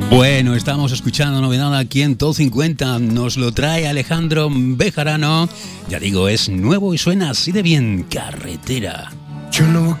Bueno, estamos escuchando novedad aquí en Top 50. Nos lo trae Alejandro Bejarano. Ya digo, es nuevo y suena así de bien. Carretera. Yo no